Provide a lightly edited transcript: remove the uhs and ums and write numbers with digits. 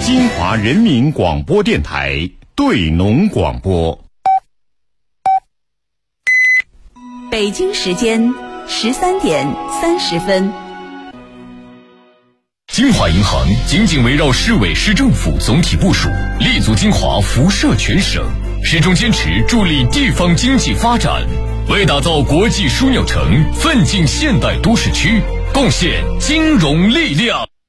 金华人民广播电台对农广播。 北京时间13:30。 金华银行紧紧围绕市委市政府总体部署，立足金华辐射全省，始终坚持助力地方经济发展，为打造国际枢纽城、奋进现代都市区贡献金融力量。